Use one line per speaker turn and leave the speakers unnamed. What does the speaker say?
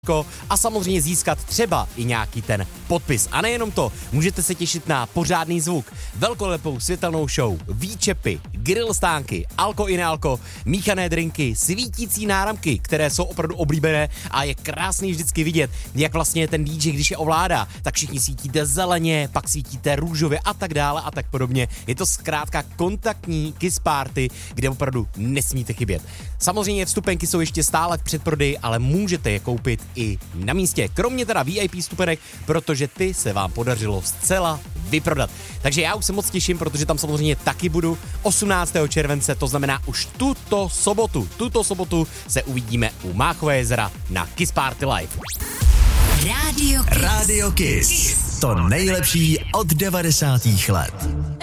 a samozřejmě získat třeba i nějaký ten podpis. A nejenom to, můžete se těšit na pořádný zvuk, velkolepou světelnou show, výčepy, grill stánky, alko i nealko, míchané drinky, svítící náramky, které jsou opravdu oblíbené a je krásný vždycky vidět, jak vlastně ten DJ, když je ovládá, tak všichni svítíte zeleně, pak svítíte růžově a tak dále a tak podobně. Je to zkrátka kontaktní kiss party, kde opravdu nesmíte chybět. Samozřejmě vstupenky jsou ještě stále v předprodeji, ale můžete je koupit i na místě. Kromě teda VIP stupenek, protože ty se vám podařilo zcela vyprodat. Takže já už se moc těším, protože tam samozřejmě taky budu 18. července, to znamená už tuto sobotu. Tuto sobotu se uvidíme u Máchové jezera na Kiss Party Live.
Radio Kiss. To nejlepší od 90. let.